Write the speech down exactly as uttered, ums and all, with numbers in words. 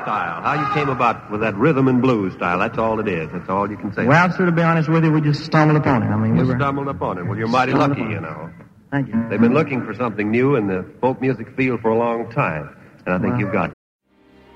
style. How you came about with that rhythm and blues style. That's all it is. That's all you can say. Well, sir, to be honest with you, we just stumbled upon it. I mean, You we were... stumbled upon it. Well, you're mighty Stumbled lucky, upon it. you know. Thank you. They've been looking for something new in the folk music field for a long time, and I think Well, you've got it.